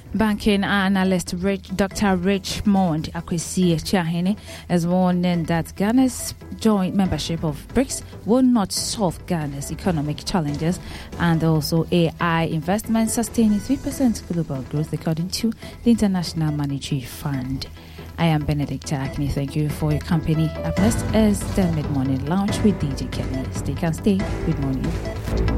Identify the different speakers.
Speaker 1: Banking analyst Dr. Richmond Akwesi Chiahene has warned that Ghana's joint membership of BRICS will not solve Ghana's economic challenges, and also AI investment sustaining 3% global growth according to the International Monetary Fund. I am Benedicta Akini. Thank you for your company. Up next is the Mid-Morning Lounge with DJ Kelly. Stay. Good morning.